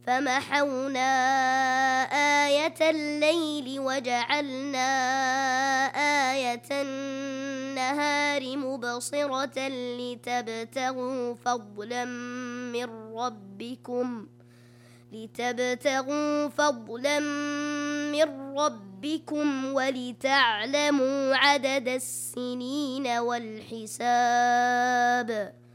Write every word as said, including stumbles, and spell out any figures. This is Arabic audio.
فمحونا آية الليل وجعلنا آية النهار مبصرة لتبتغوا فضلا من ربكم لتبتغوا فضلا من ربكم ولتعلموا عدد السنين والحساب